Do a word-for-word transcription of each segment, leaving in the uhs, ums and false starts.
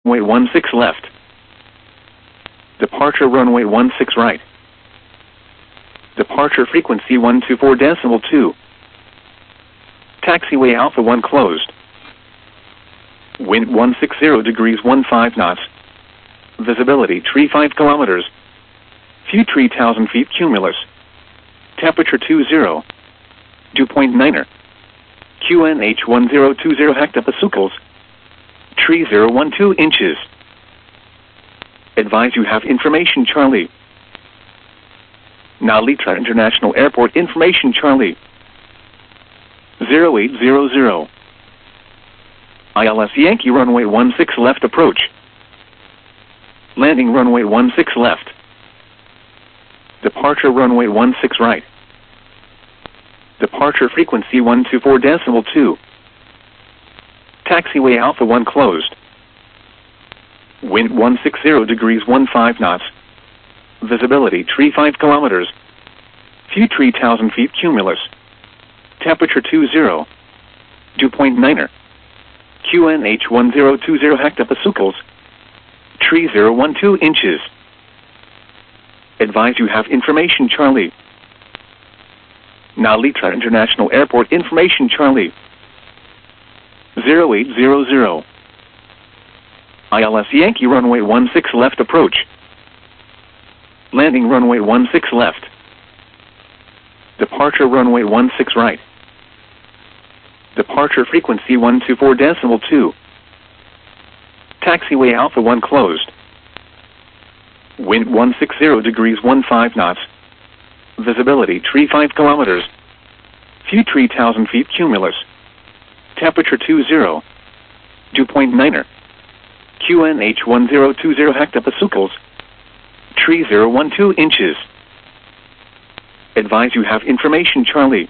runway one six left. Departure runway one six right. Departure frequency one two four decimal two. Taxiway Alpha one closed. Wind one sixty degrees fifteen knots. Visibility three five kilometers. View three thousand feet cumulus. Temperature two zero. Dew point niner. Q N H one zero two zero hectopascals. three zero one two inches. Advise you have information Charlie. Now Litra International Airport information Charlie. zero eight zero zero. I L S Yankee runway one six left approach. Landing runway one six left. Departure runway one six right. Departure frequency one two four decimal two. Taxiway Alpha one closed. Wind one sixty degrees fifteen knots. Visibility three five kilometers. View three thousand feet cumulus. Temperature two zero. Dew point niner. Q N H one zero two zero hectopascals. three zero one two inches. Advise you have information Charlie. Now Litra International Airport information Charlie. zero eight zero zero. I L S Yankee runway one six left approach. Landing runway one six left. Departure runway one six right. Departure frequency one two four decimal two. Taxiway Alpha one closed. Wind one sixty degrees fifteen knots. Visibility three five kilometers. View three thousand feet cumulus. Temperature two zero. Dew point niner. Q N H one zero two zero hectopascals. three zero one two inches. Advise you have information Charlie.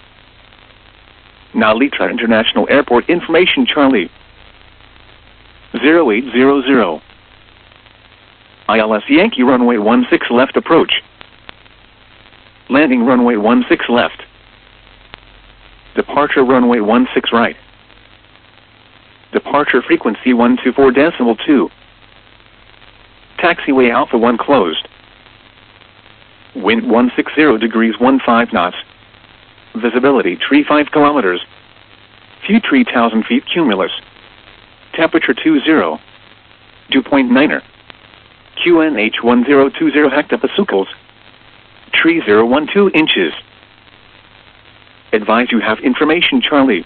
Now Litra International Airport information Charlie. zero eight zero zero. I L S Yankee runway one six left approach. Landing runway one six left. Departure runway one six right. Departure frequency one two four decimal two. Taxiway Alpha one closed. Wind one sixty degrees fifteen knots. Visibility three five kilometers. View three thousand feet cumulus. Temperature two zero. Dew point niner. Q N H one zero two zero hectopascals. three zero one two inches. Advise you have information Charlie.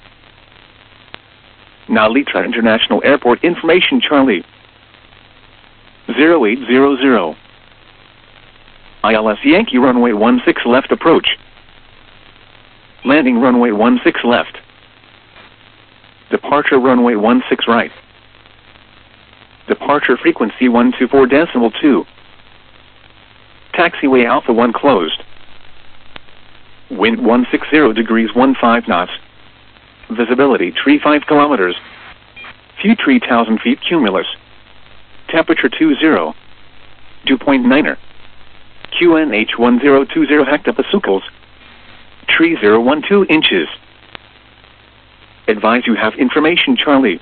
Now Litra International Airport information Charlie. zero eight zero zero. I L S Yankee runway one six left approach. Landing runway one six left. Departure runway one six right. Departure frequency one two four decimal two. Taxiway Alpha one closed. Wind one sixty degrees fifteen knots. Visibility three five kilometers. View three thousand feet cumulus. Temperature two zero. Dew point niner. Q N H one zero two zero hectopascals. three zero one two inches. Advise you have information Charlie.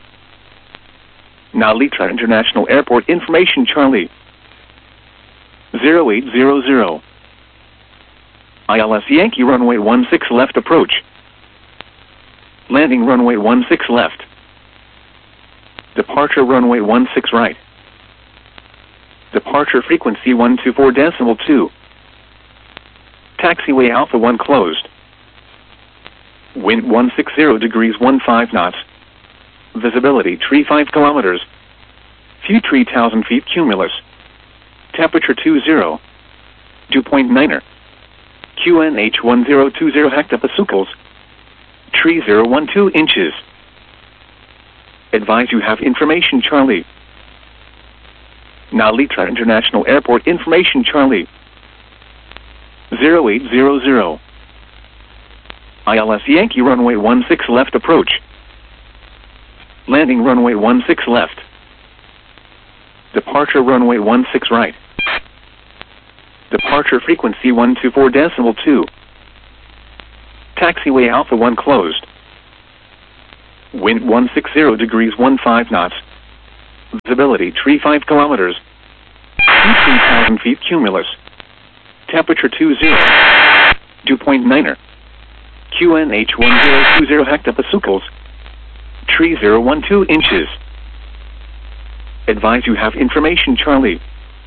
Now Litra International Airport information Charlie. zero eight zero zero. I L S Yankee runway one six left approach. Landing runway one six left. Departure runway one six right. Departure frequency one two four decimal two. Taxiway Alpha one closed. Wind one sixty degrees fifteen knots. Visibility three five kilometers. View three thousand feet cumulus. Temperature two zero. Dew point niner. Q N H one zero two zero hectopascals. three zero one two inches. Advise you have information Charlie. Now Litra International Airport information Charlie. zero eight zero zero. I L S Yankee runway one six left approach. Landing runway one six left. Departure runway one six right. Departure frequency one two four decimal two. Taxiway Alpha one closed. Wind one sixty degrees fifteen knots. Visibility tree five kilometers. View three thousand feet cumulus. Temperature two zero. Dew point niner. Q N H one zero two zero hectopascals. Tree zero one two inches. Advise you have information Charlie.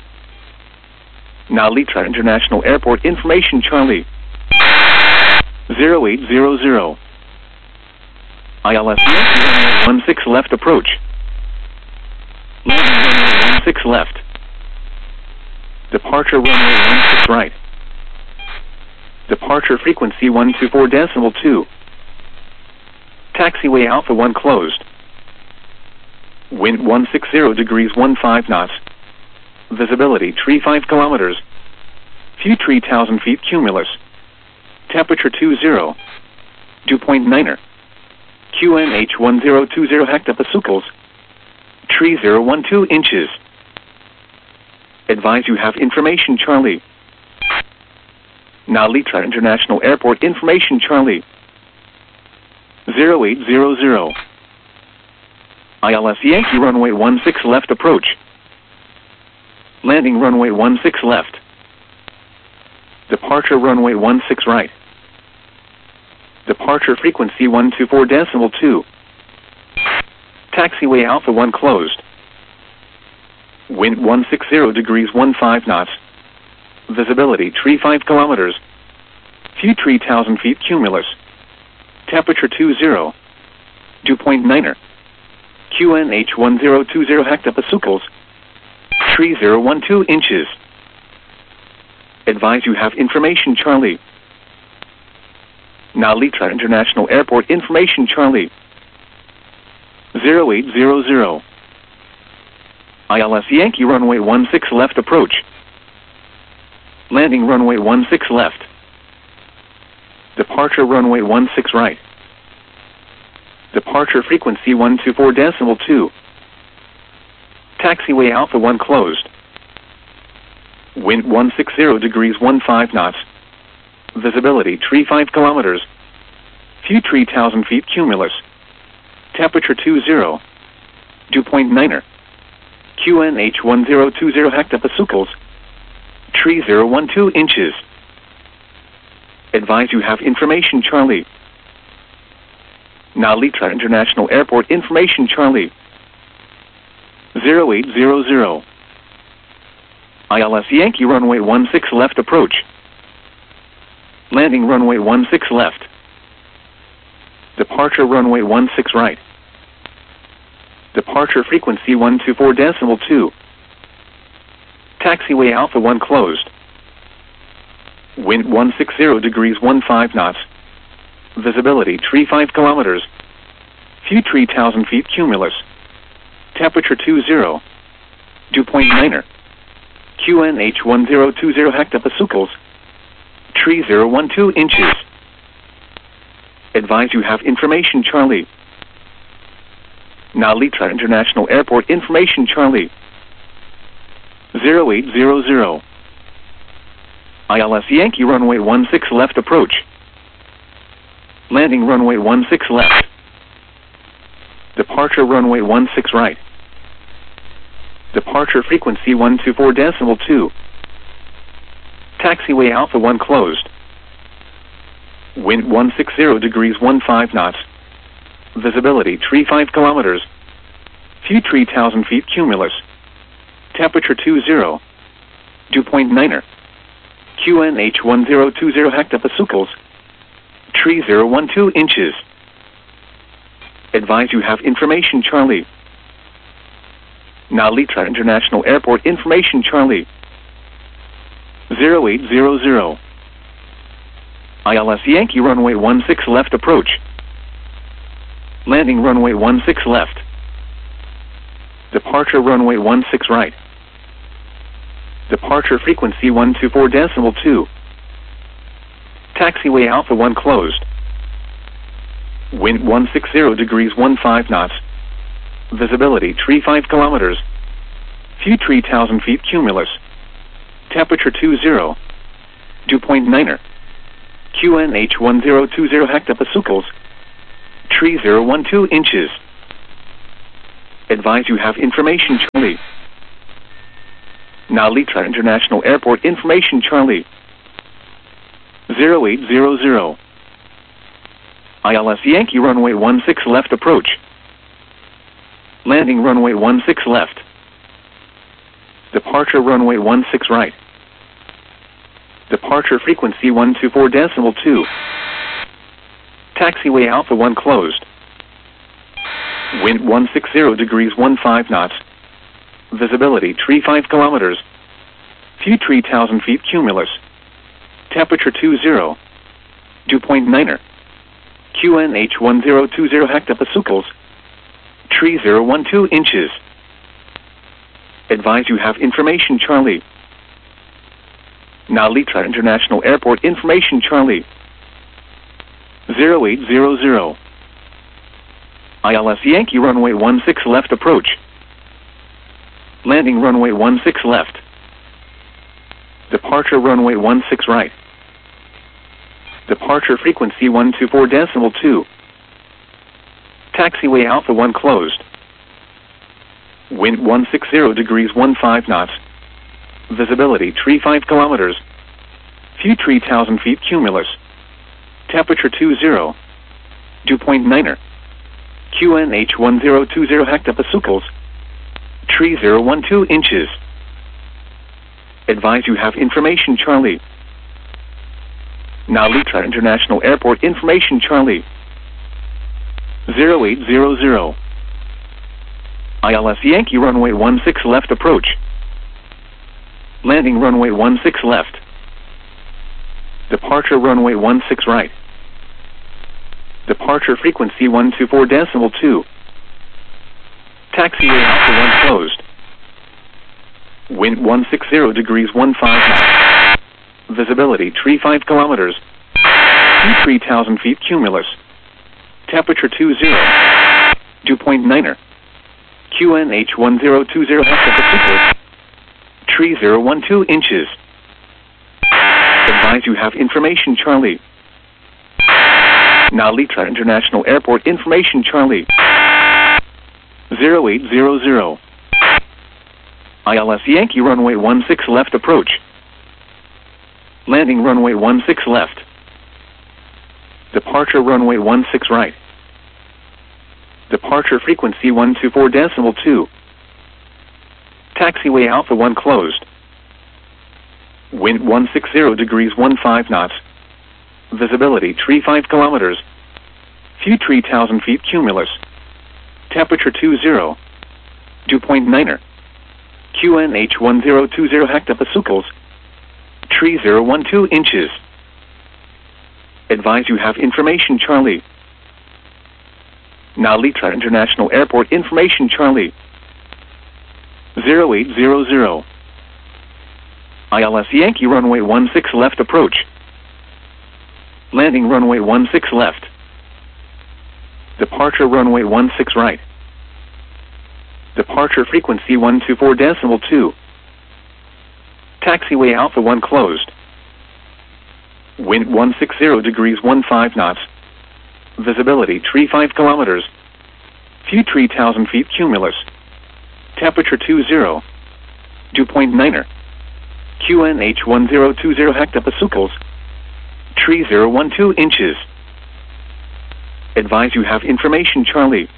Nalitra International Airport information Charlie. zero eight zero zero. I L S Yankee one six left approach. Landing runway one six left. Departure runway one six right. Departure frequency one two four decimal two. Taxiway Alpha one closed. Wind one six zero degrees one five knots. Visibility tree five kilometers. View three thousand feet cumulus. Temperature two zero. Dew point niner. Q N H one zero two zero hectopascals. Tree zero one two inches. Advise you have information Charlie. Nalitra International Airport information Charlie. zero eight zero zero. I L S Yankee runway one six left approach. Landing runway one six left. Departure runway one six right. Departure frequency one two four decimal two. Taxiway Alpha one closed. Wind one six zero degrees one five knots. Visibility tree five kilometers. View three thousand feet cumulus. Temperature two zero. Dew point niner. Q N H one zero two zero hectopascals. Tree zero one two inches. Advise you have information Charlie. Nalitra International Airport information Charlie. zero eight zero zero. I L S Yankee runway one six left approach. Landing runway one six left. Departure runway one six right. Departure frequency one two four decimal two. Taxiway Alpha one closed. Wind one six zero degrees one five knots. Visibility tree five kilometers. View three thousand feet cumulus. Temperature two zero. Dew point niner. Q N H one zero two zero hectopascals. Tree zero one two inches. Advise you have information Charlie. Nalitra International Airport information Charlie. zero eight zero zero. I L S Yankee runway one six left approach. Landing runway one six left. Departure runway one six right. Departure frequency one two four decimal two. Taxiway Alpha one closed. Wind one six zero degrees one five knots. Visibility tree five kilometers. View three thousand feet cumulus. Temperature two zero. Dew point niner. Q N H one zero two zero hectopascals. Tree zero one two inches. Advise you have information Charlie. Nalitra International Airport information Charlie. zero eight zero zero. I L S Yankee runway one six left approach. Landing runway one six left. Departure runway one six right. Departure frequency one two four decimal two. Taxiway Alpha one closed. Wind one six zero degrees one five knots. Visibility tree five kilometers. View three thousand feet cumulus. Temperature two zero. Dew point niner. Q N H one zero two zero hectopascals. Tree zero one two inches. Advise you have information Charlie. Nalitra International Airport information Charlie. zero eight zero zero. I L S Yankee runway one six left approach. Landing runway one six left. Departure runway one six right. Departure frequency one two four decimal two. Taxiway Alpha one closed. Wind one six zero degrees one five knots. Visibility tree five kilometers. View three thousand feet cumulus. Temperature two zero. Dew point niner. Q N H one zero two zero hectopascals. Tree zero one two inches. Advise you have information Charlie. Narita International Airport information Charlie. zero eight zero zero. I L S Yankee runway one six left approach. Landing runway one six left. Departure runway one six right. Departure frequency one two four decimal two. Taxiway Alpha one closed. Wind one sixty degrees fifteen knots. Visibility three five kilometers. View three thousand feet cumulus. Temperature two zero. Dew point niner. Q N H one zero two zero hectopascals. Tree zero one two inches. Advise you have information Charlie. Narita International Airport information Charlie. zero eight zero zero. I L S Yankee runway one six left approach. Landing runway one six left. Departure runway one six right. Departure frequency one two four decimal two. Taxiway Alpha one closed. Wind one sixty degrees fifteen knots. Visibility three five kilometers. View three thousand feet cumulus. Temperature two zero. Dew point niner. Q N H one zero two zero hectopascals. Tree zero one two inches. Advise you have information Charlie. Narita International Airport information Charlie. zero eight zero zero. I L S Yankee runway one six left approach. Landing runway one six left. Departure runway one six right. Departure frequency one two four decimal two. Taxiway Alpha one closed. Wind one sixty degrees fifteen knots. Visibility three five kilometers. View three thousand feet cumulus. Temperature two zero. Dew point niner. Q N H one zero two zero hectopascals. Tree zero one two inches. Advise you have information Charlie. Narita International Airport information Charlie. zero eight zero zero. I L S Yankee runway one six left approach. Landing runway one six left. Departure runway one six right. Departure frequency one two four decimal two. Taxiway Alpha one closed. Wind one sixty degrees fifteen knots. Visibility three five kilometers. View three thousand feet cumulus. Temperature two zero. Dew point niner. Q N H one zero two zero hectopascals. Tree zero one two inches. Advise you have information Charlie. Narita International Airport information Charlie. zero eight zero zero. I L S Yankee runway one six left approach. Landing runway one six left. Departure runway one six right. Departure frequency one two four decimal two. Taxiway Alpha one closed. Wind one sixty degrees fifteen knots. Visibility three five kilometers. View three thousand feet cumulus. Temperature two zero. Dew point niner. Q N H one zero two zero hectopascals. Tree zero one two inches. Advise you have information Charlie.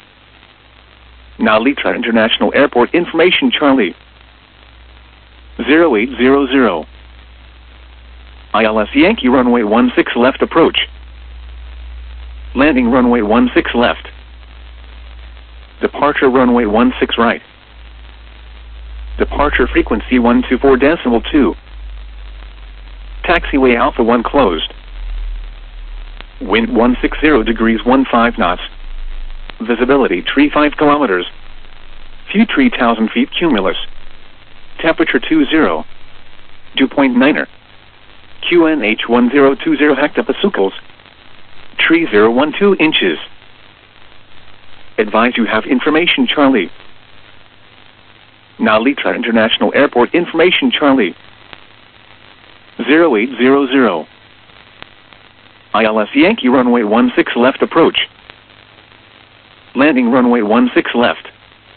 Narita International Airport information Charlie. zero eight zero zero. I L S Yankee runway one six left approach. Landing runway one six left. Departure runway one six right. Departure frequency one two four decimal two. Taxiway Alpha one closed. Wind one sixty degrees fifteen knots. Visibility three five kilometers. View three thousand feet cumulus. Temperature two zero. Dew point niner. Q N H one zero two zero hectopascals. Tree zero one two inches. Advise you have information Charlie. Narita International Airport information Charlie. zero eight zero zero. I L S Yankee runway one six left approach. Landing runway one six left.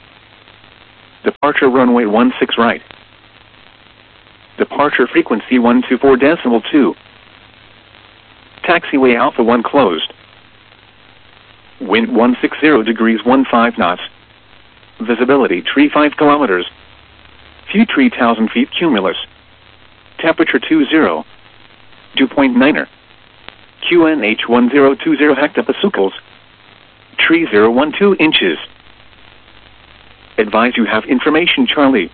Departure runway one six right. Departure frequency one two four decimal two. Taxiway Alpha one closed. Wind one six zero degrees one five knots. Visibility tree five kilometers. Few three thousand feet cumulus. Temperature two zero. Dew point niner. Q N H one zero two zero hectopascals. Tree zero one two inches. Advise you have information Charlie.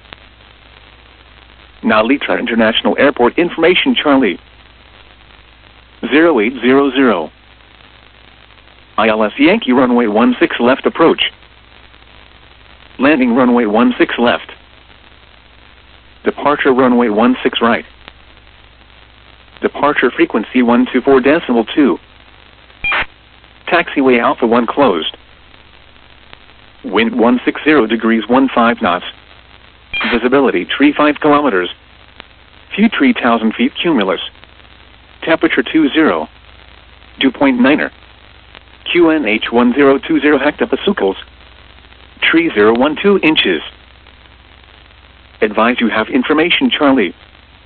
Nalitra International Airport information Charlie. zero eight zero zero. I L S Yankee runway one six left approach. Landing runway one six left. Departure runway one six right. Departure frequency one two four decimal two. Taxiway Alpha one closed. Wind one six zero degrees one five knots. Visibility tree five kilometers. Few three thousand feet cumulus. Temperature two zero. Dew point niner. Q N H one zero two zero hectopascals. Tree zero one two inches. Advise you have information Charlie.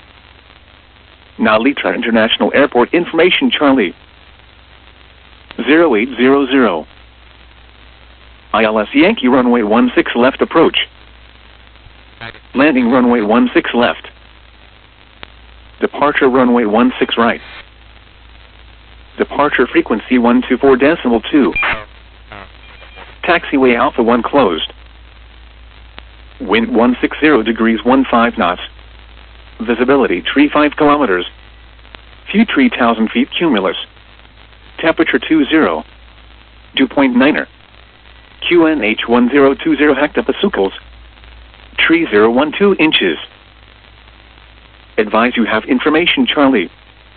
Nalitra International Airport information Charlie. zero eight zero zero. I L S Yankee runway one six left approach. Landing runway one six left. Departure runway one six right. Departure frequency one two four decimal two. Taxiway Alpha one closed. Wind one six zero degrees one five knots. Visibility tree five kilometers. Few three thousand feet cumulus. Temperature two zero. Dew point niner. Q N H one zero two zero hectopascals. Tree zero one two inches. Advise you have information Charlie.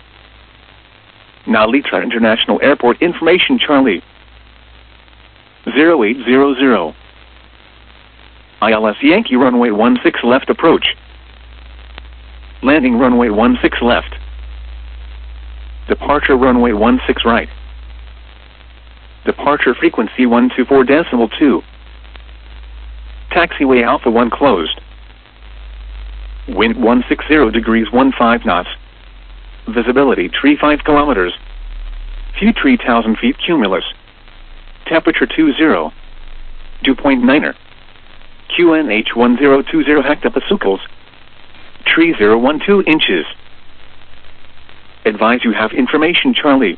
Nalitra International Airport information Charlie. zero eight zero zero. I L S Yankee runway one six left approach. Landing runway one six left. Departure runway one six right. Departure frequency one two four decimal two. Taxiway Alpha one closed. Wind one six zero degrees one five knots. Visibility tree five kilometers. Few three thousand feet cumulus. Temperature two zero. Dew point niner. Q N H one zero two zero hectopascals. Tree zero one two inches. Advise you have information Charlie.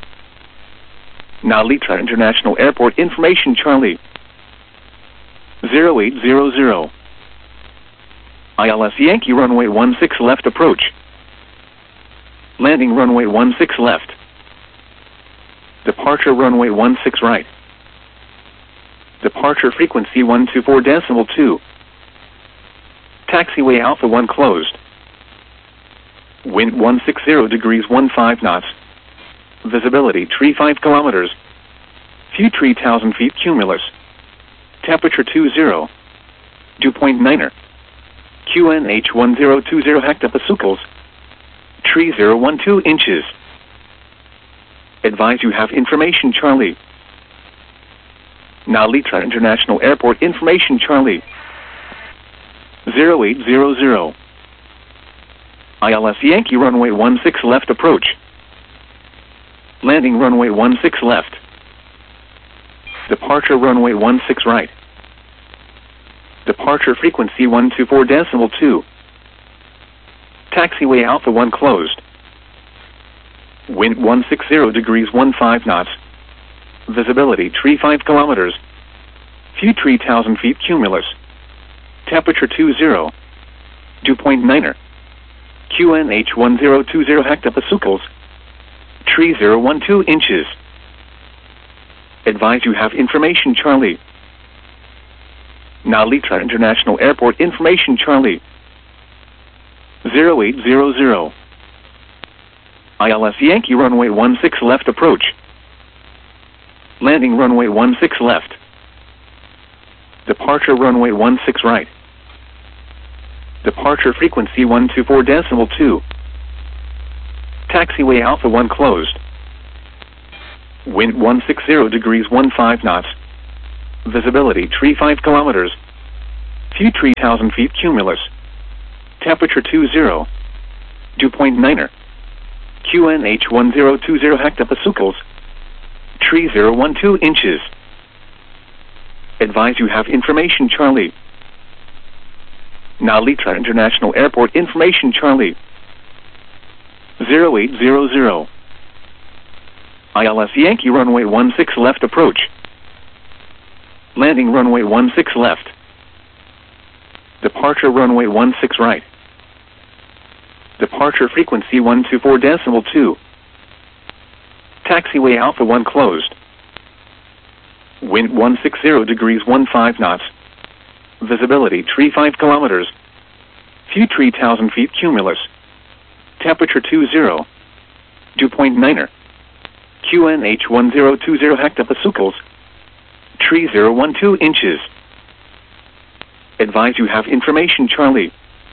Nalitra International Airport information Charlie. zero eight zero zero. I L S Yankee runway one six left approach. Landing runway one six left. Departure runway one six right. Departure frequency one two four decimal two. Taxiway Alpha one closed. Wind one six zero degrees one five knots. Visibility tree five kilometers. Few three thousand feet cumulus. Temperature two zero. Dew point niner. Q N H one zero two zero hectopascals. Tree zero one two inches. Advise you have information Charlie. Nalitra International Airport information Charlie. zero eight zero zero. I L S Yankee runway one six left approach. Landing runway one six left. Departure runway one six right. Departure frequency one two four decimal two. Taxiway Alpha one closed. Wind one six zero degrees one five knots. Visibility tree five kilometers. Few three thousand feet cumulus. Temperature two zero. Dew point niner. Q N H one zero two zero hectopascals. Tree zero one two inches. Advise you have information Charlie. Nalitra International Airport information Charlie. zero eight zero zero. I L S Yankee runway one six left approach. Landing runway one six left. Departure runway one six right. Departure frequency one two four decimal two. Taxiway Alpha one closed. Wind one six zero degrees one five knots. Visibility tree five kilometers. View three thousand feet cumulus. Temperature two zero. Dew point niner. Q N H one zero two zero hectopascals. Tree zero one two inches. Advise you have information Charlie. Nalitra International Airport information Charlie. zero eight zero zero. I L S Yankee runway one six left approach. Landing runway one six left. Departure runway one six right. Departure frequency one two four decimal two. Taxiway Alpha one closed. Wind one sixty degrees fifteen knots. Visibility three five kilometers. View three thousand feet cumulus. Temperature two zero. Dew point niner. Q N H one zero two zero hectopascals. Tree zero one two inches. Advise you have information Charlie.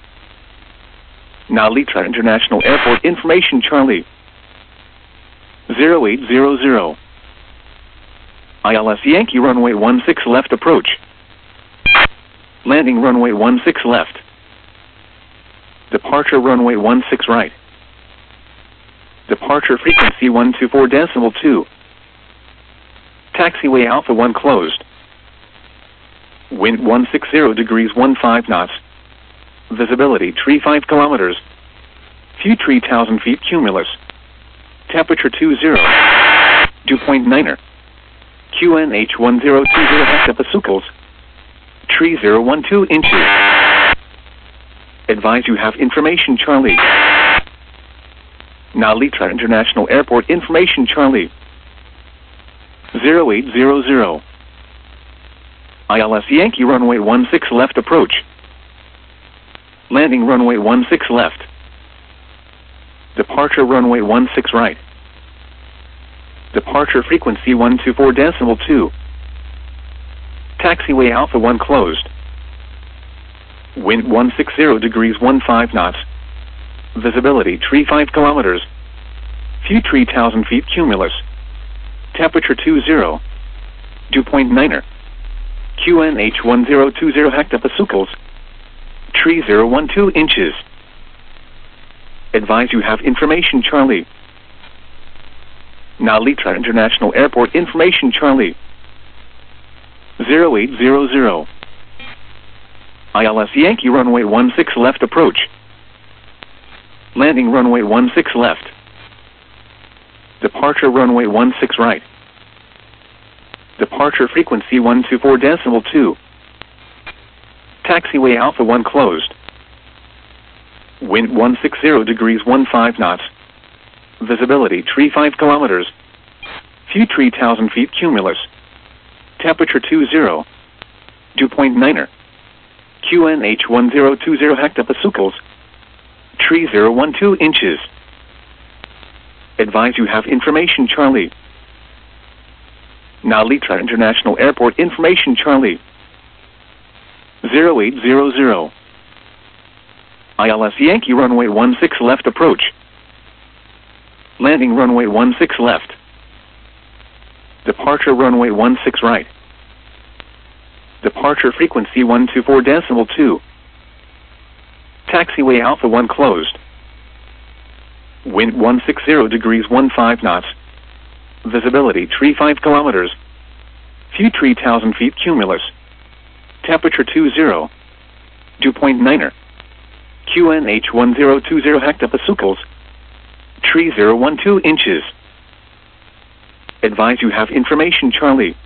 Nalitra International Airport information Charlie. zero eight zero zero. I L S Yankee runway one six left approach. Landing runway one six left. Departure runway one six right. Departure frequency one two four decimal two. Taxiway Alpha one closed. Wind one sixty degrees fifteen knots. Visibility three five kilometers. View three thousand feet cumulus. Temperature two zero. Dew point niner. Q N H one zero two zero hectopascals. Tree zero one two inches. Advise you have information Charlie. Nalitra International Airport information Charlie. zero eight zero zero. I L S Yankee runway one six left approach. Landing runway one six left. Departure runway one six right. Departure frequency one two four decimal two. Taxiway Alpha one closed. Wind one sixty degrees fifteen knots. Visibility three five kilometers. View three thousand feet cumulus. Temperature two zero. Dew point niner. Q N H one zero two zero hectopascals. Tree zero one two inches. Advise you have information Charlie. Nalitra International Airport information Charlie. zero eight zero zero. I L S Yankee runway one six left approach. Landing runway one six left. Departure runway one six right. Departure frequency one two four decimal two. Taxiway Alpha one closed. Wind one sixty degrees fifteen knots. Visibility three five kilometers. View three thousand feet cumulus. Temperature two zero. Dew point niner. Q N H one zero two zero hectopascals. Tree zero one two inches. Advise you have information Charlie. Nalitra International Airport information Charlie. zero eight zero zero. I L S Yankee runway one six left approach. Landing runway one six left. Departure runway one six right. Departure frequency one two four decimal two. Taxiway Alpha one closed. Wind one sixty degrees fifteen knots. Visibility three five kilometers. View three thousand feet cumulus. Temperature two zero. Dew point niner. Q N H one zero two zero hectopascals. Tree zero one two inches. Advise you have information Charlie.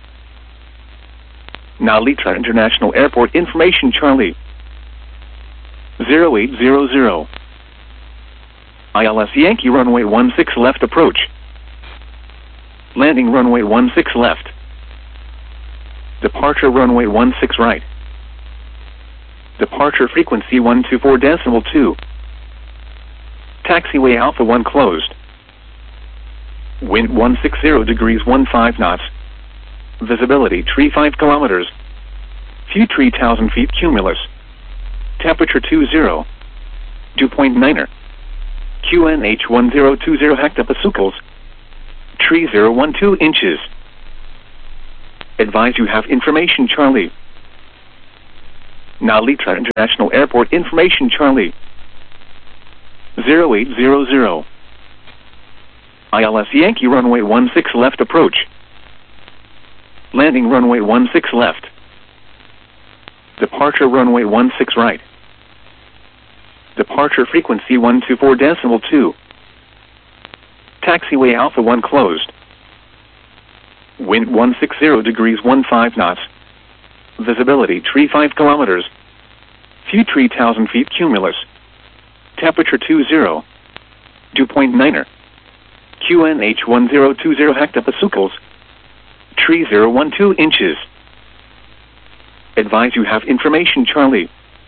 Nalitra International Airport information Charlie. zero eight zero zero. I L S Yankee runway one six left approach. Landing runway one six left. Departure runway one six right. Departure frequency one two four decimal two. Taxiway Alpha one closed. Wind one sixty degrees fifteen knots. Visibility three five kilometers. View three thousand feet cumulus. Temperature two zero. Dew point niner. Q N H one zero two zero hectopascals. Tree zero one two inches. Advise you have information Charlie. Nalitra International Airport information Charlie. zero eight zero zero. I L S Yankee runway one six left approach. Landing runway one six left. Departure runway one six right. Departure frequency one two four decimal two. Taxiway Alpha one closed. Wind one sixty degrees fifteen knots. Visibility three five kilometers. Few three thousand feet cumulus. Temperature two zero. Dew point niner. Q N H one zero two zero hectopascals. Tree zero one two inches. Advise you have information Charlie.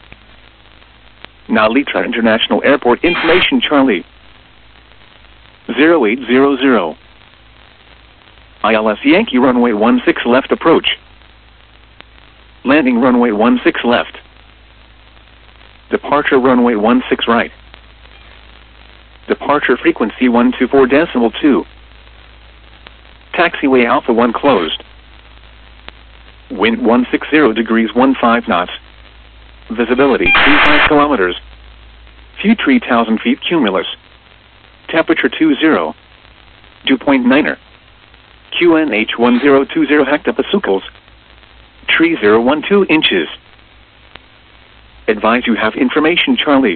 Nalitra International Airport information Charlie. zero eight zero zero. I L S Yankee runway one six left approach. Landing runway one six left. Departure runway one six right. Departure frequency one two four decimal two. Taxiway Alpha one closed. Wind one sixty degrees fifteen knots. Visibility two five kilometers. Few three thousand feet cumulus. Temperature two zero. Dew point niner. Q N H one zero two zero hectopascals. Tree zero one two inches. Advise you have information Charlie.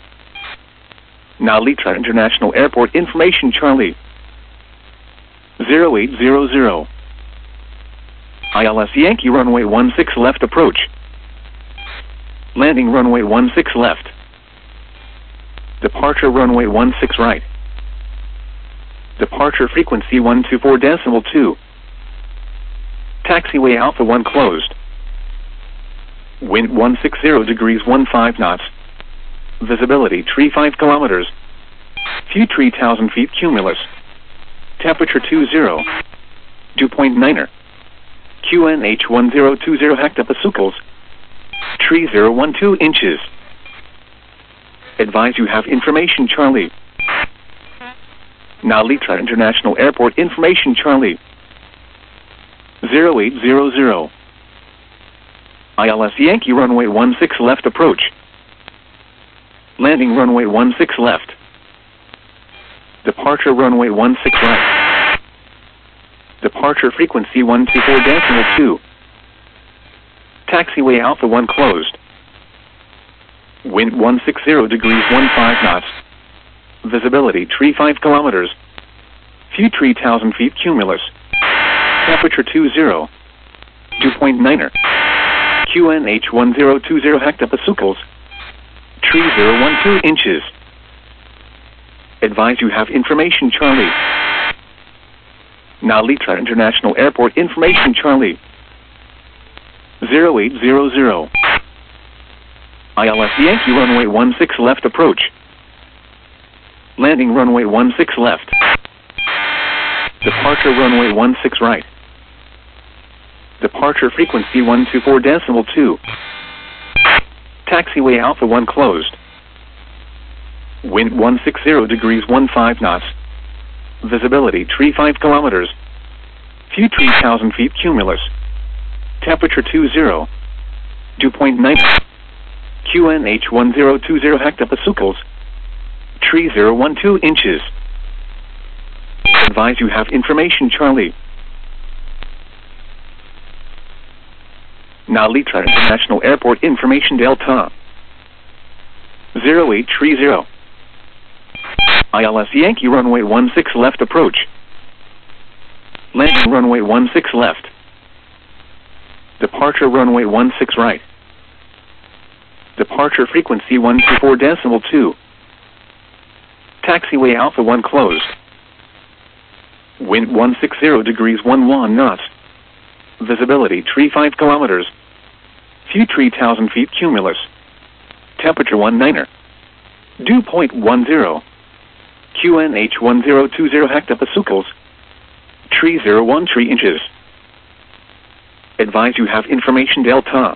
Nalitra International Airport information Charlie. zero eight zero zero. I L S Yankee runway one six left approach. Landing runway one six left. Departure runway one six right. Departure frequency one two four decimal two. Taxiway Alpha one closed. Wind one sixty degrees fifteen knots. Visibility three five kilometers. Few three thousand feet cumulus. Temperature two zero. Dew point niner. Q N H one zero two zero hectopascals. Tree zero one two inches. Advise you have information Charlie. Nalitra International Airport information Charlie. zero eight zero zero. I L S Yankee runway one six left approach. Landing runway one six left. Departure runway one six right. Departure frequency one two four decimal two. Taxiway Alpha one closed. Wind one sixty degrees fifteen knots. Visibility three five kilometers. Few three thousand feet cumulus. Temperature two zero. Dew point niner. Q N H one zero two zero hectopascals. Tree zero one two inches. Advise you have information Charlie. Nalitra International Airport information Charlie. zero eight zero zero. I L S Yankee runway one six left approach. Landing runway one six left. Departure runway one six right. Departure frequency one two four decimal two. Taxiway Alpha one closed. Wind one sixty degrees fifteen knots. Visibility three five kilometers. Few three thousand feet cumulus. Temperature two zero. Dew point niner. Q N H one zero two zero hectopascals. Tree zero one two inches. Advise you have information Charlie. Nalitra International Airport information Delta. zero eight three zero. I L S Yankee runway one six left approach. Landing runway one six left. Departure runway one six right. Departure frequency one two four decimal two. Taxiway Alpha one closed. Wind one sixty degrees eleven knots. Visibility three five kilometers. Few three thousand feet cumulus. Temperature one niner. Dew point one zero. Q N H one zero two zero hectopascals. Tree zero one three inches. Advise you have information Delta.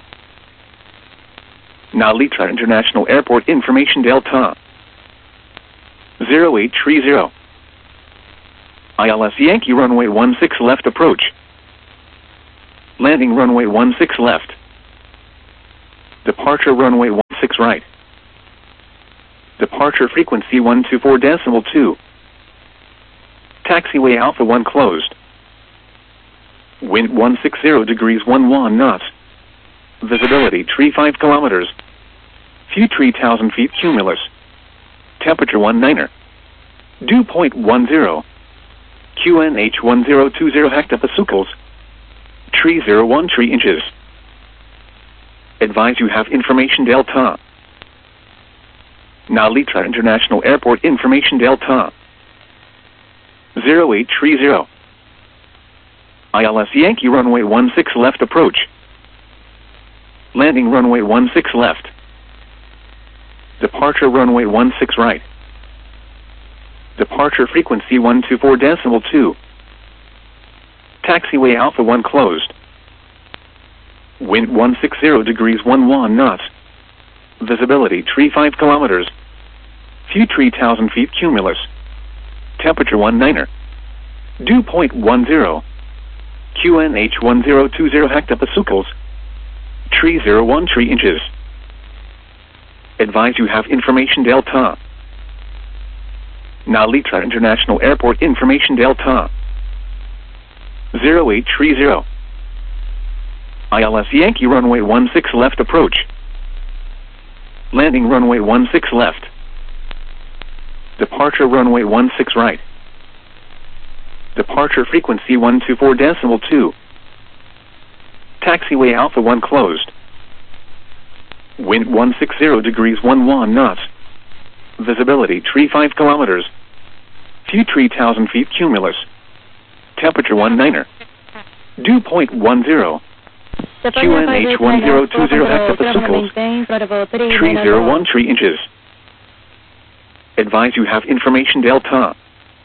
Nalitra International Airport information Delta. zero eight three zero. I L S Yankee runway one six left approach. Landing runway one six left. Departure runway one six right. Departure frequency one two four decimal two. Taxiway Alpha one closed. Wind one sixty degrees eleven knots. Visibility three five kilometers. Few three thousand feet cumulus. Temperature one niner. Dew point one zero. Q N H one zero two zero hectopascals. Tree zero one three inches. Advise you have information Delta. Nalitra International Airport information Delta. zero eight three zero. I L S Yankee runway one six left approach. Landing runway one six left. Departure runway one six right. Departure frequency one two four decimal two. Taxiway Alpha one closed. Wind one sixty degrees eleven knots. Visibility three five kilometers. Few three thousand feet cumulus. Temperature one niner. Dew point one zero. Q N H one zero two zero hectopascals. Tree zero one three inches. Advise you have information Delta. Nalitra International Airport information Delta. zero eight three zero. I L S Yankee runway one six left approach. Landing runway one six left. Departure runway one six right. Departure frequency one two four decimal two. Taxiway Alpha one closed. Wind one sixty degrees eleven knots. Visibility three five kilometers. Few three thousand feet cumulus. Temperature one niner. Dew point one zero. Q N H one zero two zero hectopascals. Tree zero one three inches. Advise you have information Delta.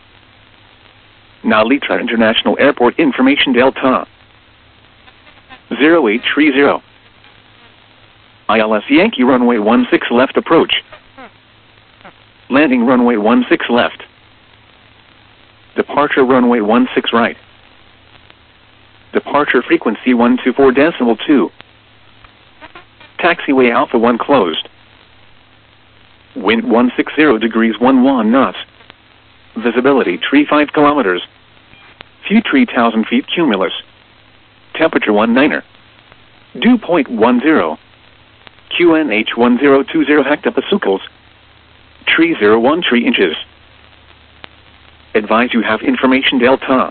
Nalitra International Airport information Delta. zero eight three zero. I L S Yankee runway one six left approach. Landing runway one six left. Departure runway one six right. Departure frequency one two four decimal two. Taxiway Alpha one closed. Wind one sixty degrees eleven knots. Visibility three five kilometers. Few three thousand feet cumulus. Temperature one niner. Dew point one zero. Q N H one zero two zero hectopascals. Tree zero one three inches. Advise you have information Delta.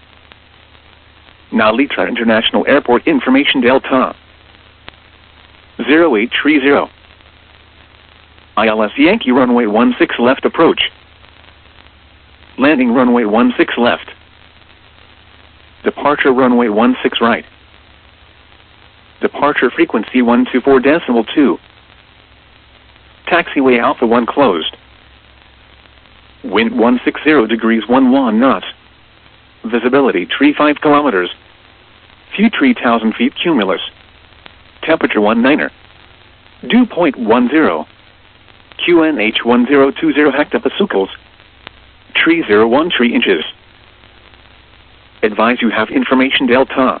Nalitra International Airport information Delta. zero eight three zero. I L S Yankee runway one six left approach. Landing runway one six left. Departure runway one six right. Departure frequency one two four decimal two. Taxiway Alpha one closed. Wind one sixty degrees eleven knots. Visibility three five kilometers. Few three thousand feet cumulus. Temperature one niner. Dew point one zero. Q N H one zero two zero hectopascals. Tree zero one three inches. Advise you have information Delta.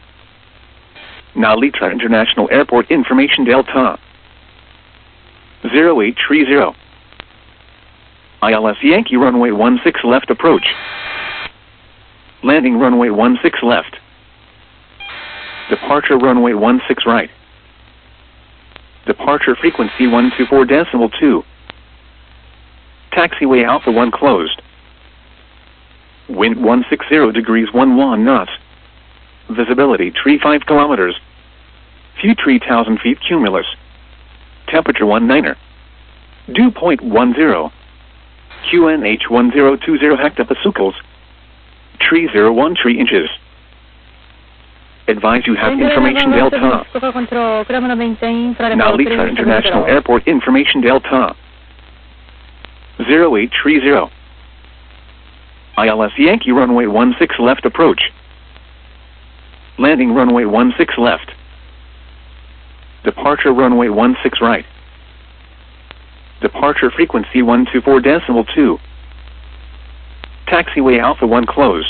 Nalitra International Airport information Delta. zero eight three zero. I L S Yankee runway one six left approach. Landing runway one six left. Departure runway one six right. Departure frequency one two four decimal two. Taxiway Alpha one closed. Wind one sixty degrees eleven knots. Visibility three five kilometers. Few three thousand feet cumulus. Temperature one niner. Dew point one zero. Q N H one zero two zero hectopascals. Tree zero one three inches. Advise you have information Delta. Nalitra International Airport information Delta. zero eight three zero. I L S Yankee runway one six left approach. Landing runway one six left. Departure runway one six right. Departure frequency one two four decimal two. Taxiway Alpha one closed.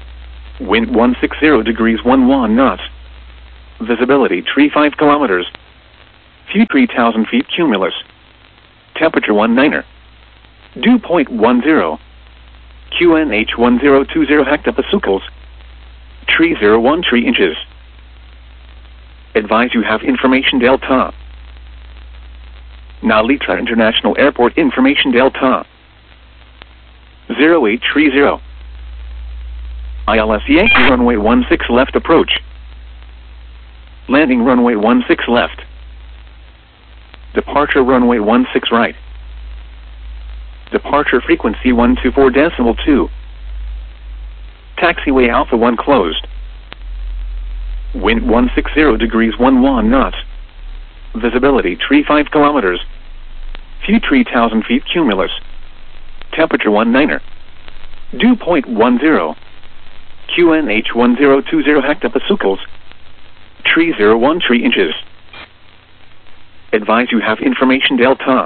Wind one sixty degrees eleven knots. Visibility three five kilometers. View three thousand feet cumulus. Temperature one niner. Dew point one zero. Q N H one zero two zero hectopascals. Tree zero one three inches. Advise you have information delta. Nalitra International Airport information delta. zero eight three zero. I L S Yankee runway one six left approach. Landing runway one six left. Departure runway one six right. Departure frequency one two four decimal two. Taxiway Alpha one closed. Wind one sixty degrees eleven knots. Visibility three five kilometers. View three thousand feet cumulus. Temperature one niner. Dew point one zero. Q N H one zero two zero hectopascals. Tree zero one three inches. Advise you have information delta.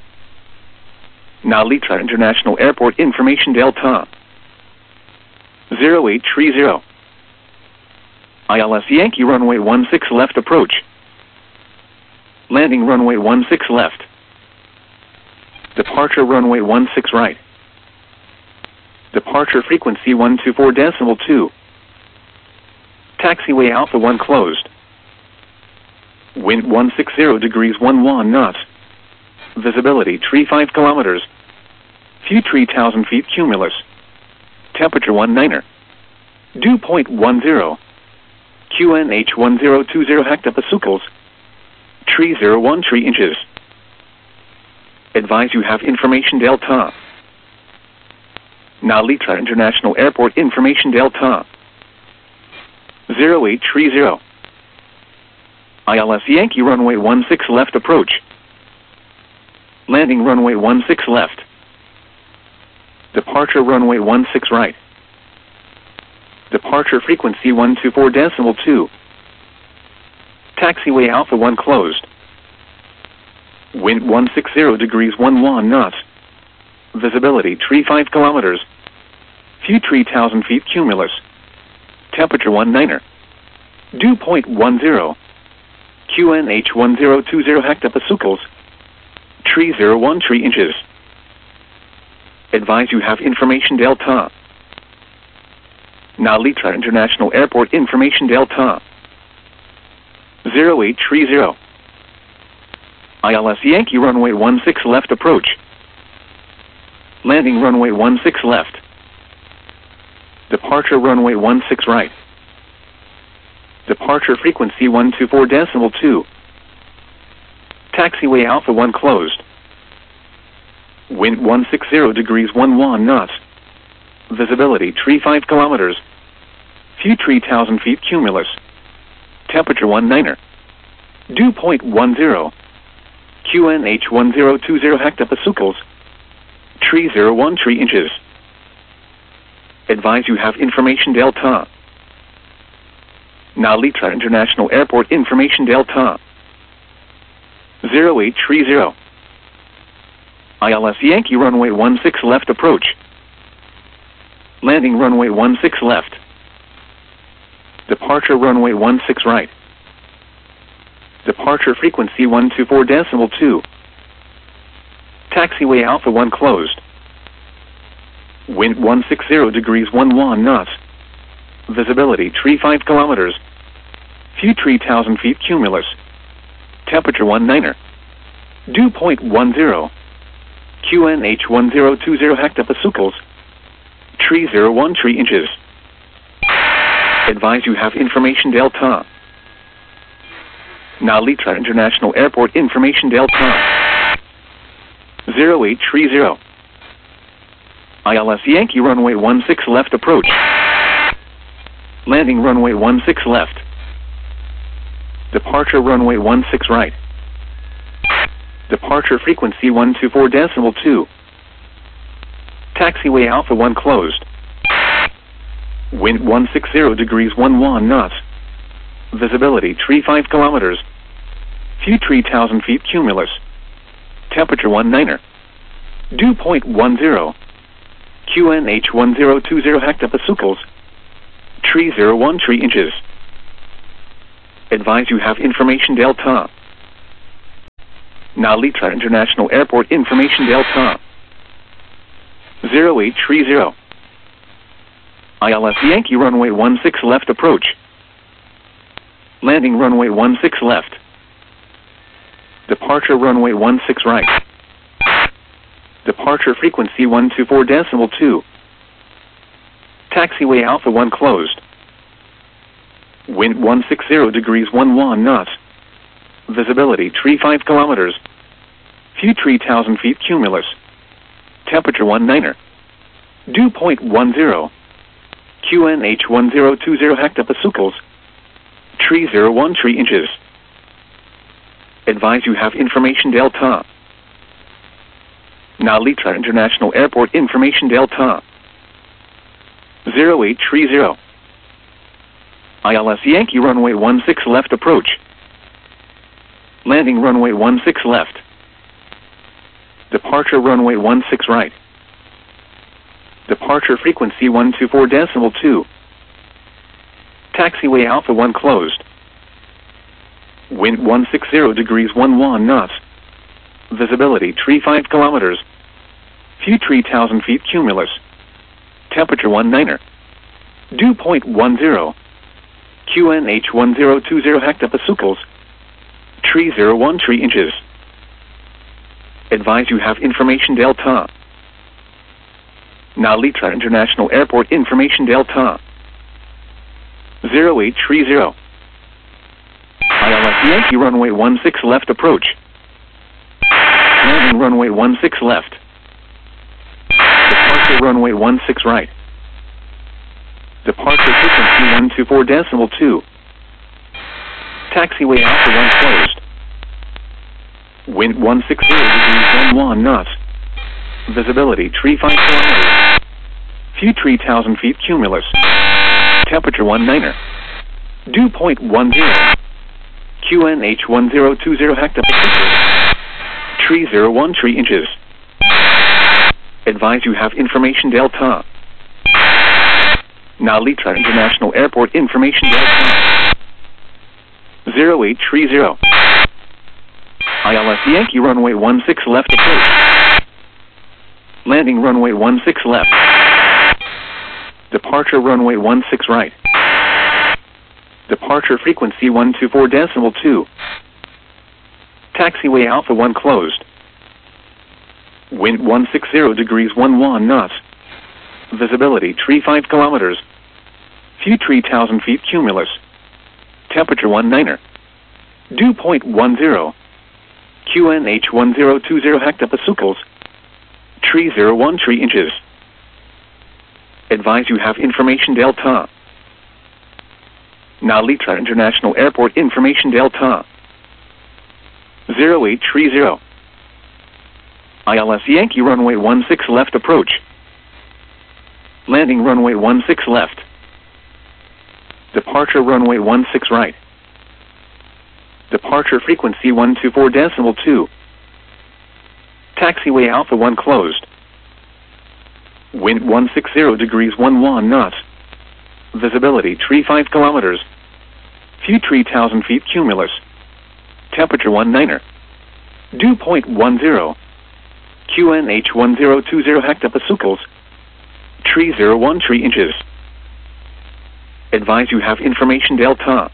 Nalitra International Airport information delta. zero eight three zero. I L S Yankee runway one six left approach. Landing runway one six left. Departure runway one six right. Departure frequency one two four decimal two. Taxiway Alpha one closed. Wind one sixty degrees eleven knots. Visibility three five kilometers. View three thousand feet cumulus. Temperature one niner. Dew point one zero. Q N H one zero two zero hectopascals. Tree zero one three inches. Advise you have information delta. Nalitra International Airport information delta. zero eight three zero. I L S Yankee runway one six left approach. Landing runway one six left. Departure runway one six right. Departure frequency one two four decimal two. Taxiway Alpha one closed. Wind one sixty degrees eleven knots. Visibility three five kilometers. View three thousand feet cumulus. Temperature one niner. Dew point one zero. Q N H one zero two zero hectopascals. Tree zero one three inches. Advise you have information delta. Nalitra International Airport information delta. zero eight three zero. I L S Yankee runway one six left approach. Landing runway one six left. Departure runway one six right. Departure frequency one two four decimal two. Taxiway Alpha one closed. Wind one sixty degrees eleven knots. Visibility three five kilometers. View three thousand feet cumulus. Temperature one niner. Dew point one zero. Q N H one zero two zero hectopascals. Tree zero one three inches. Advise you have information delta. Nalitra International Airport information delta. zero eight three zero. I L S Yankee runway one six left approach. Landing runway one six left. Departure runway one six right. Departure frequency one two four decimal two. Taxiway Alpha one closed. Wind one sixty degrees eleven knots. Visibility three five kilometers. View three thousand feet cumulus. Temperature one niner. Dew point one zero. Q N H one zero two zero hectopascals. Tree zero one three inches. Advise you have information delta. Nalitra International Airport information delta. zero eight three zero. I L S Yankee runway one six left approach. Landing runway one six left. Departure runway one six right. Departure frequency one two four decimal two. Taxiway Alpha one closed. Wind one sixty degrees eleven knots. Visibility three five kilometers. View three thousand feet cumulus. Temperature one niner. Dew point one zero. Q N H one zero two zero hectopascals. Tree zero one three inches. Advise you have information delta. Nalitra International Airport information Delta zero eight three zero. I L S Yankee runway one six left approach. Landing runway one six left. Departure runway one six right. Departure frequency one two four decimal two. Taxiway Alpha one closed. Wind one six zero degrees one one knots. Visibility three five kilometers. Few three thousand feet cumulus. Temperature one niner. Dew point one zero. Q N H one zero two zero hectopascals. Tree zero one three inches. Advise you have information Delta. Nalitra International Airport information Delta zero eight three zero. I L S Yankee runway one six left approach. Landing runway one six left. Departure runway one six right. Departure frequency one two four decimal two. Taxiway Alpha one closed. Wind one six zero degrees one one knots. Visibility three five kilometers. Few three thousand feet cumulus. Temperature one niner. Dew point one zero. Q N H one zero two zero hectopascals. Tree zero one three inches. Advise you have information Delta. Nalitra International Airport information Delta zero eight three zero. I L S Yankee runway one six left approach. Landing runway one six left. Departure runway one six right. Departure frequency one two four decimal two. Taxiway Alpha one closed. Wind one six zero degrees one one knots. Visibility three five kilometers. Few three thousand feet cumulus. Temperature one niner. Dew point one zero. Q N H one zero two zero hectopascals. Tree zero one three inches. Advise you have information Delta. Nalitra International Airport information Delta zero eight three zero. I L S Yankee runway one six left approach. Landing runway one six left. Departure runway one six right. Departure frequency one two four decimal two. Taxiway Alpha one closed. Wind one six zero degrees one one knots. Visibility three five kilometers. Few three thousand feet cumulus. Temperature one niner. Dew point one zero. Q N H one zero two zero hectopascals. Tree zero one three inches. Advise you have information Delta. Nalitra International Airport information Delta zero eight three zero. I L S Yankee runway one six left approach. Landing runway one six left. Departure runway one six right. Departure frequency one two four decimal two. Taxiway Alpha one closed. Wind one six zero degrees one one knots. Visibility three five kilometers. Few three thousand feet cumulus. Temperature one niner. Dew point one zero. Q N H one zero two zero hectopascals. Tree zero one three inches. Advise you have information Delta.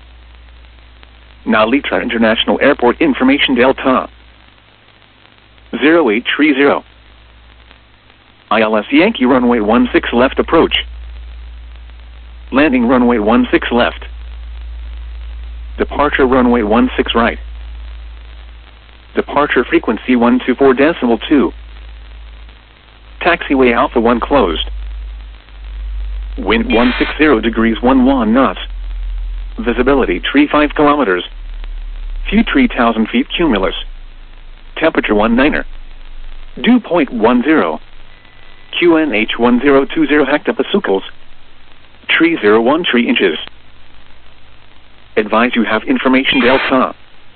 Nalitra International Airport information Delta zero eight three zero. I L S Yankee runway one six left approach. Landing runway one six left. Departure runway one six right. Departure frequency one two four decimal two. Taxiway Alpha one closed. Wind one six zero degrees one one knots. Visibility three five kilometers. Few three thousand feet cumulus. Temperature one niner. Dew point one zero. Q N H one zero two zero hectopascals. Tree zero one three inches. Advise you have information Delta.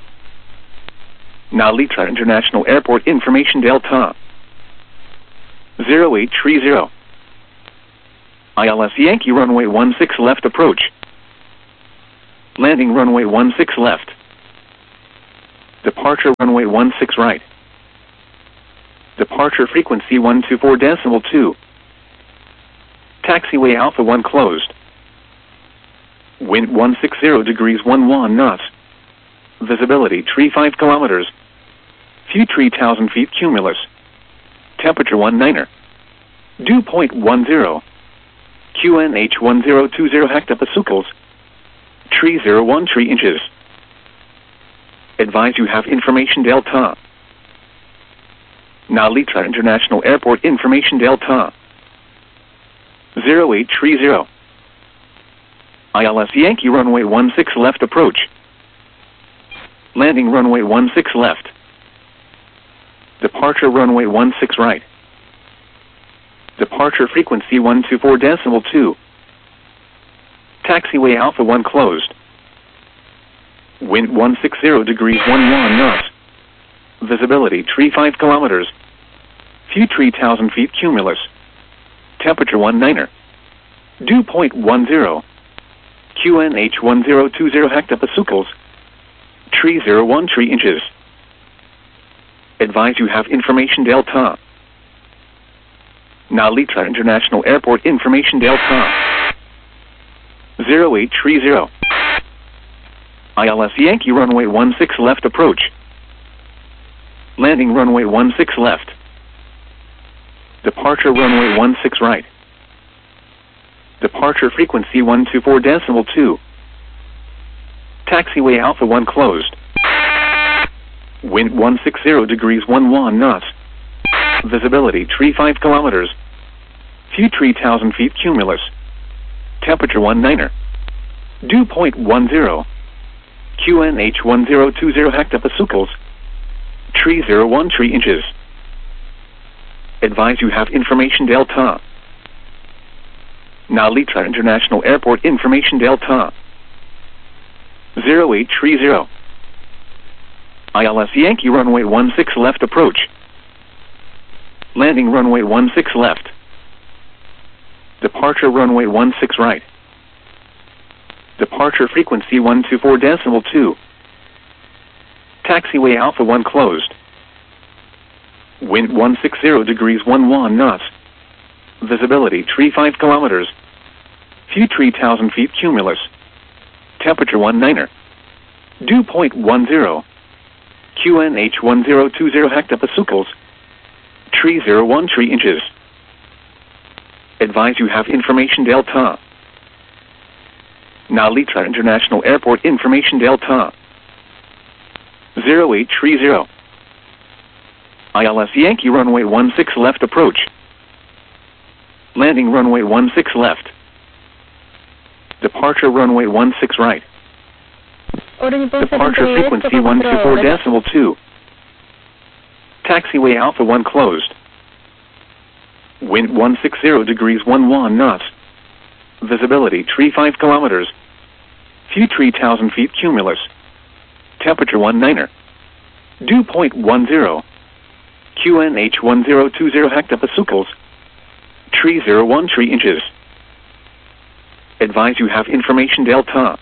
Nalitra International Airport information Delta zero eight three zero. I L S Yankee runway one six left approach. Landing runway one six left. Departure runway one six right. Departure frequency one two four decimal two. Taxiway Alpha one closed. Wind one six zero degrees one one knots. Visibility tree five kilometers. View three thousand feet cumulus. Temperature one niner. Dew point one zero. Q N H one zero two zero hectopascals. Tree zero one three inches. Advise you have information Delta. Nalita International Airport information Delta. zero eight three zero. I L S Yankee runway one six left approach. Landing runway one six left. Departure runway one six right. Departure frequency one two four decimal two. Taxiway Alpha one closed. Wind one six zero degrees one one knots. Visibility tree five kilometers. View three thousand feet cumulus. Temperature one niner. Dew point one zero. Q N H one zero two zero hectopascals. Tree zero one three inches. Advise you have information Delta. Nalita International Airport information Delta. zero eight three zero. I L S Yankee runway one six left approach. Landing runway one six left. Departure runway one six right. Departure frequency one two four decimal two. Taxiway Alpha one closed. Wind one six zero degrees one one knots. Visibility tree five kilometers. View three thousand feet cumulus. Temperature one niner. Dew point one zero. Q N H one zero two zero hectopascals. Tree zero one three inches. Advise you have information Delta. Nalita International Airport information Delta. zero eight three zero. I L S Yankee runway one six left approach. Landing runway one six left. Departure runway one six right. Departure frequency one two four decimal two. Taxiway Alpha one closed. Wind one six zero degrees one one knots. Visibility tree five kilometers. View three thousand feet cumulus. Temperature one niner. Dew point one zero. Q N H one zero two zero hectopascals. Tree zero one three inches. Advise you have information Delta. Nalita International Airport information Delta. zero eight three zero. I L S Yankee runway one six left approach. Landing runway one six left. Departure runway one six right. Departure frequency one two four decimal two. Taxiway Alpha one closed. Wind one six zero degrees one one knots. Visibility tree five kilometers. View three thousand feet cumulus. Temperature one niner. Dew point one zero. Q N H one zero two zero hectopascals. Tree zero one three inches. Advise you have information Delta.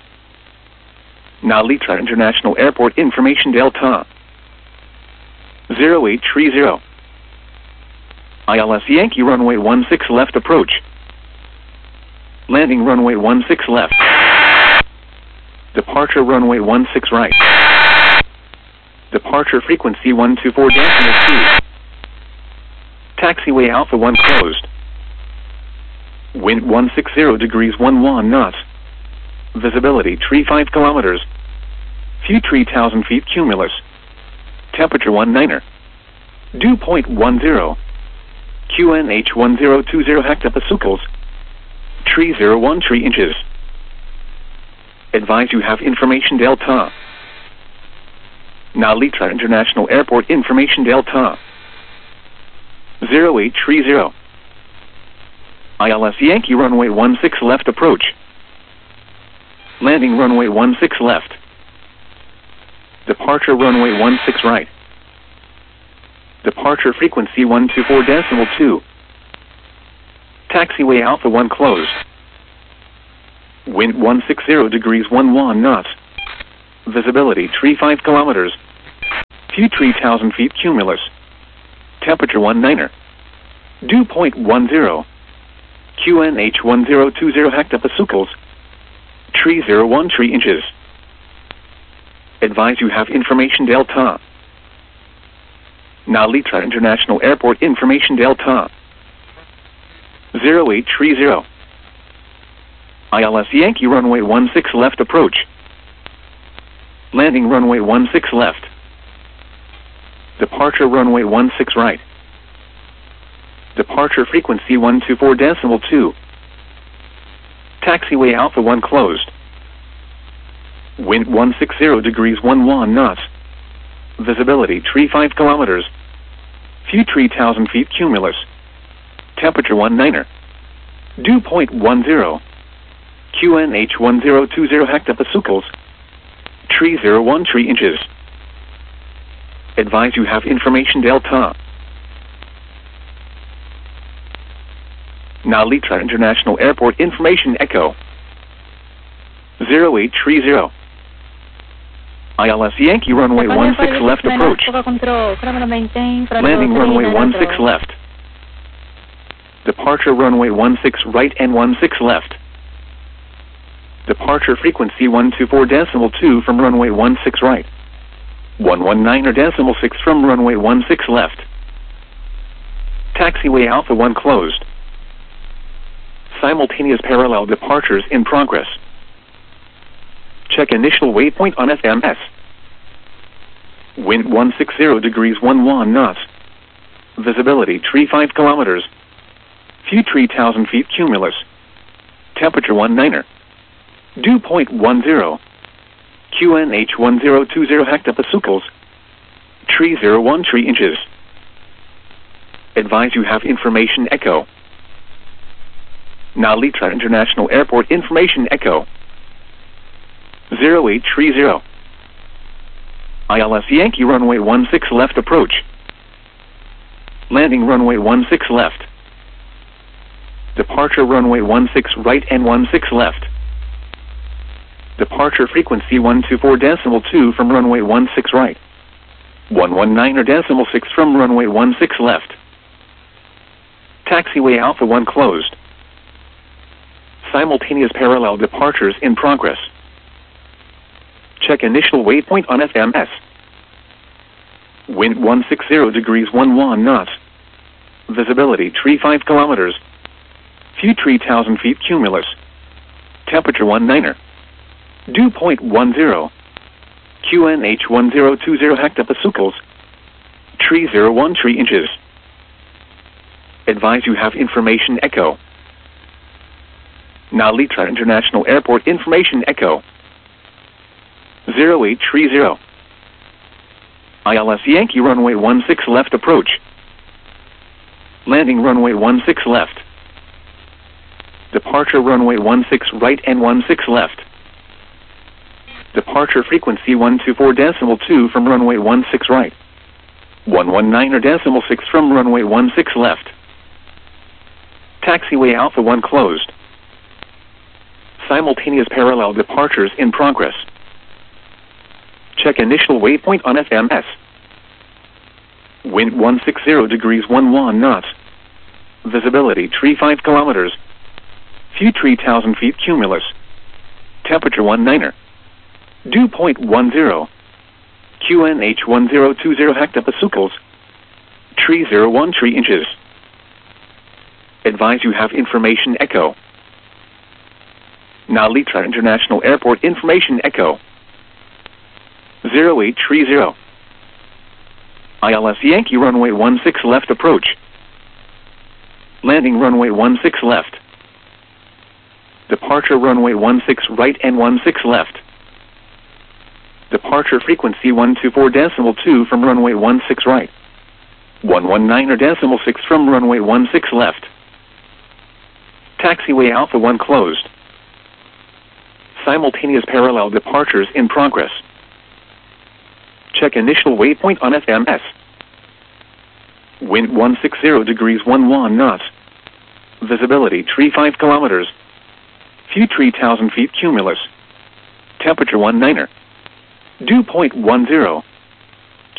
Nalita International Airport information Delta. zero eight three zero. I L S Yankee runway one six left approach. Landing runway one six left. Departure runway one six right. Departure frequency one two four decimal two. Taxiway Alpha one closed. Wind one six zero degrees one one knots. Visibility tree five kilometers. View three thousand feet cumulus. Temperature one niner. Dew point one zero. Q N H one zero two zero hectopascals. Tree zero one three inches. Advise you have information Delta. Nalita International Airport information Delta. zero eight three zero. I L S Yankee runway one six left approach. Landing runway one six left. Departure runway one six right. Departure frequency one two four decimal two. Taxiway Alpha one closed. Wind one six zero degrees one one knots. Visibility tree five kilometers. View three thousand feet cumulus. Temperature one niner. Dew point one zero. Q N H one zero two zero hectopascals. Tree zero one three inches. Advise you have information delta. Nalitra International Airport information delta. zero eight three zero. I L S Yankee runway one six left approach. Landing runway one six left. Departure runway one six right. Departure frequency one two four decimal two. Taxiway Alpha one closed. Wind one sixty degrees eleven knots. Visibility three five kilometers. View three thousand feet cumulus. Temperature one niner. Dew point one zero. Q N H one zero two zero hectopascals. Tree zero one three inches. Advise you have information delta. Nalitra International Airport information echo. zero eight three zero. I L S Yankee runway one six left approach. Landing runway one six left. Departure runway one six right and one six left. Departure frequency one two four decimal two from runway one six right. one one nine decimal six from runway one six left. Taxiway Alpha one closed. Simultaneous parallel departures in progress. Check initial waypoint on F M S. Wind one sixty degrees eleven knots. Visibility three five kilometers. View three thousand feet cumulus. Temperature one niner. Dew point one zero. Q N H one zero two zero hectopascals. Tree zero one three inches. Advise you have information echo. Nalitra International Airport information echo. zero eight three zero. I L S Yankee runway one six left approach. Landing runway one six left. Departure runway one six right and one six left. Departure frequency one two four decimal two from runway one six right. one one nine decimal six from runway one six left. Taxiway Alpha one closed. Simultaneous parallel departures in progress. Check initial waypoint on F M S. Wind one sixty degrees eleven knots. Visibility three five kilometers. View three thousand feet cumulus. Temperature one niner. Dew point one zero. Q N H one zero two zero hectopascals. Tree zero one three inches. Advise you have information echo. Nalitra International Airport information echo. zero eight three zero. I L S Yankee runway one six left approach. Landing runway one six left. Departure runway one six right and one six left. Departure frequency one two four decimal two from runway one six right. one one nine decimal six from runway one six left. Taxiway Alpha one closed. Simultaneous parallel departures in progress. Check initial waypoint on F M S. Wind one sixty degrees eleven knots. Visibility three five kilometers. View three thousand feet cumulus. Temperature one niner. Dew point one zero. Q N H one zero two zero hectopascals. Tree zero one three inches. Advise you have information echo. Nalitra International Airport information echo. zero eight three zero. I L S Yankee runway one six left approach. Landing runway one six left. Departure runway one six right and one six left. Departure frequency one two four decimal two from runway one six right. one one nine decimal six from runway one six left. Taxiway Alpha one closed. Simultaneous parallel departures in progress. Check initial waypoint on F M S. Wind one sixty degrees eleven knots. Visibility three five kilometers. View three thousand feet cumulus. Temperature one niner. Dew point one zero.